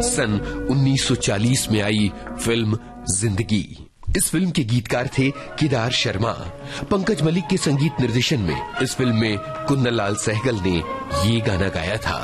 सन 1940 में आई फिल्म जिंदगी। इस फिल्म के गीतकार थे केदार शर्मा। पंकज मलिक के संगीत निर्देशन में इस फिल्म में कुन्नलाल सहगल ने ये गाना गाया था।